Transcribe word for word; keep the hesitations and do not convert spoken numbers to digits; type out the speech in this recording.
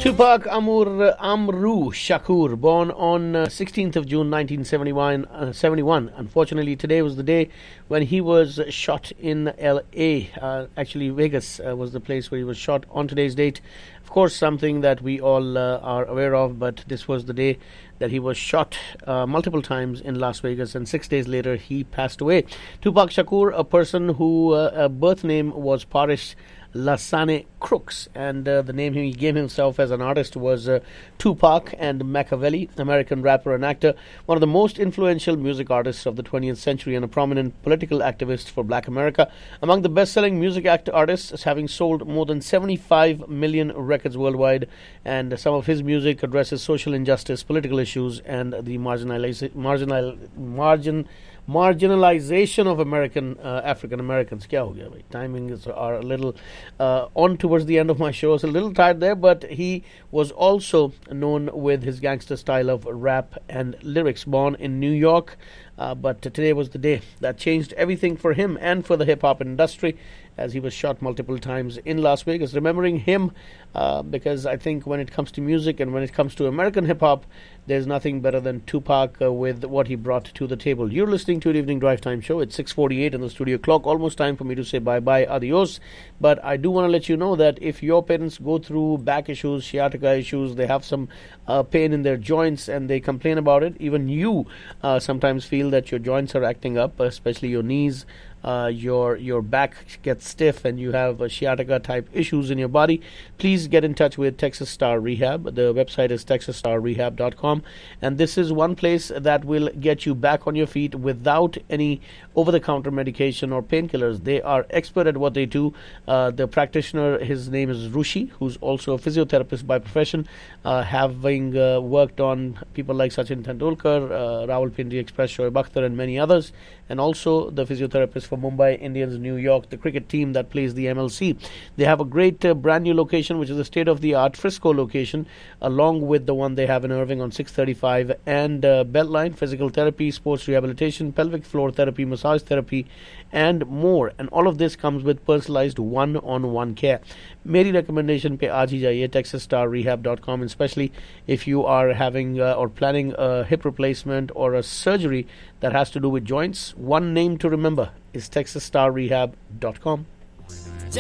Tupac Amur Amru Shakur, born on uh, sixteenth of June nineteen seventy-one, uh, seventy-one. Unfortunately, today was the day when he was shot in L A. Uh, actually, Vegas uh, was the place where he was shot on today's date. Of course, something that we all uh, are aware of, but this was the day that he was shot uh, multiple times in Las Vegas, and six days later he passed away. Tupac Shakur, a person who uh, a birth name was Parish Lassane Crooks, and uh, the name he gave himself as an artist was uh, Tupac and Machiavelli, American rapper and actor, one of the most influential music artists of the twentieth century and a prominent political activist for Black America. Among the best-selling music act artists, having sold more than seventy-five million records worldwide, and some of his music addresses social injustice, political issues, and the marginaliza- marginal margin marginalization of American uh, African Americans. Kya ho gaya bhai? Timings are a little uh, on towards the end of my show. It's a little tired there, but he was also known with his gangster style of rap and lyrics. Born in New York, uh, but today was the day that changed everything for him and for the hip-hop industry, as he was shot multiple times in Las Vegas. Remembering him, uh, because I think when it comes to music and when it comes to American hip-hop, there's nothing better than Tupac uh, with what he brought to the table. You're listening to the Evening Drive Time Show. It's six forty-eight in the studio clock. Almost time for me to say bye-bye, adios. But I do want to let you know that if your parents go through back issues, sciatica issues, they have some uh, pain in their joints and they complain about it, even you uh, sometimes feel that your joints are acting up, especially your knees, Uh, your your back gets stiff and you have uh, sciatica type issues in your body, please get in touch with Texas Star Rehab. The website is texas star rehab dot com, and this is one place that will get you back on your feet without any over-the-counter medication or painkillers. They are expert at what they do. Uh, the practitioner, his name is Rushi, who's also a physiotherapist by profession, uh, having uh, worked on people like Sachin Tendulkar, uh, Rawalpindi Express, Shoaib Akhtar, and many others, and also the physiotherapist for Mumbai Indians, New York, the cricket team that plays the M L C. They have a great uh, brand new location, which is a state-of-the-art Frisco location, along with the one they have in Irving on six thirty-five and uh, Beltline. Physical therapy, sports rehabilitation, pelvic floor therapy, massage therapy, and more. And all of this comes with personalized one-on-one care. मेरी recommendation पे आज ही जाइए texas star rehab dot com, especially if you are having uh, or planning a hip replacement or a surgery that has to do with joints. One name to remember is texas star rehab dot com.